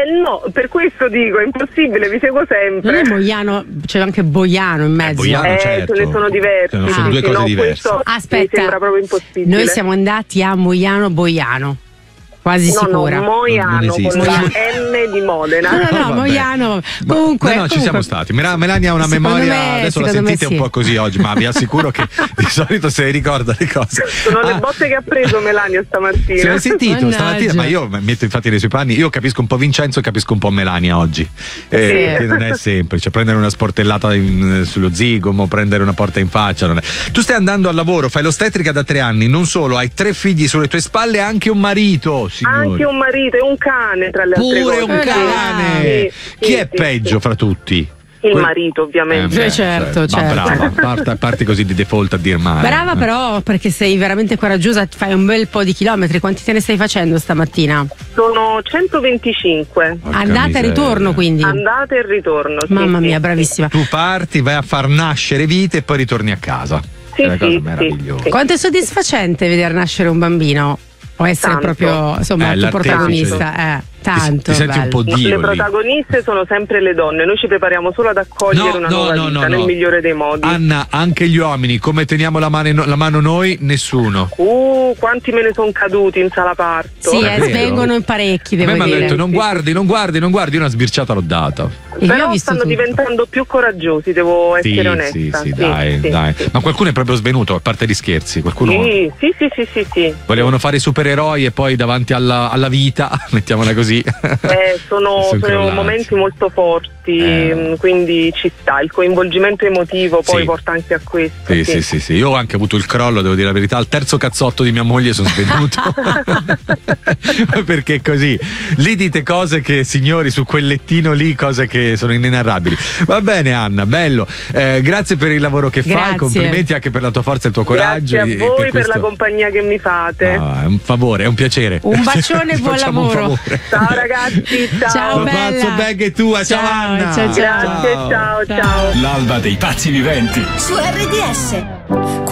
No, per questo dico, è impossibile, vi seguo sempre. Non è Moiano, c'è anche Boiano in mezzo. Boiano, certo. Ce ne sono diversi. Sono due cose diverse. Aspetta, mi sembra proprio impossibile. noi siamo andati a Moiano Boiano. Quasi sicura. No, Moiano, Non con la M di Modena. No, Moiano. Comunque, no, ci siamo stati. Melania ha una Secondo memoria, me- adesso la secondo me sentite sì. un po' così oggi, ma vi assicuro che di solito se ne ricorda le cose. Sono le botte che ha preso Melania stamattina. Se l'hai sentito Mannaggia. stamattina, ma io mi metto infatti nei suoi panni, io capisco un po' Vincenzo e capisco un po' Melania oggi, che non è semplice, prendere una sportellata sullo zigomo, prendere una porta in faccia, non è. Tu stai andando al lavoro, fai l'ostetrica da 3 anni, non solo, hai 3 figli sulle tue spalle, anche un marito, signori. Anche un marito e un cane tra le altre Pure cose. un cane. Chi è peggio fra tutti? Il marito, ovviamente. Certo. Ma brava, parti così di default a dir male. Brava però, perché sei veramente coraggiosa, fai un bel po' di chilometri. Quanti te ne stai facendo stamattina? Sono 125. Porca Andata e miseria. ritorno, quindi. Andata e ritorno. sì, Mamma sì, mia, sì. bravissima. Tu parti, vai a far nascere vite e poi ritorni a casa. Sì, È una cosa sì, meravigliosa. sì. Quanto è soddisfacente vedere nascere un bambino? O essere Tanto. proprio, insomma, il tuo l'artefice. protagonista? Tanto. Ti senti un po' bello. Dio Le lì. protagoniste sono sempre le donne, noi ci prepariamo solo ad accogliere una nuova vita nel migliore dei modi. Anna, anche gli uomini, come teniamo la mano noi? Nessuno. Quanti me ne sono caduti in sala parto. Sì, È vero? svengono in parecchi, A devo me mi hanno dire. detto non guardi, io una sbirciata l'ho data. Io ho Però visto stanno tutto. diventando più coraggiosi, devo essere onesta. Sì, dai. Ma qualcuno è proprio svenuto, a parte gli scherzi. Qualcuno Sì. volevano fare i supereroi e poi davanti alla vita, mettiamola così. Sono crollati. momenti molto forti, quindi ci sta. Il coinvolgimento emotivo poi Sì. porta anche a questo. Sì. Io ho anche avuto il crollo, devo dire la verità. Al terzo cazzotto di mia moglie sono svenuto. Perché così lì dite cose che, signori, su quel lettino lì, cose che sono inenarrabili. Va bene, Anna, bello. Grazie per il lavoro che fai, Grazie. complimenti anche per la tua forza e il tuo coraggio. Grazie a e voi per questo. la compagnia che mi fate. È un favore, è un piacere. Un bacione e buon Facciamo un lavoro. favore. Ciao ragazzi, ciao. Ciao, bella. Palazzo Bag è tua, ciao Anna. ciao. Grazie, ciao. L'alba dei pazzi viventi. Su RDS.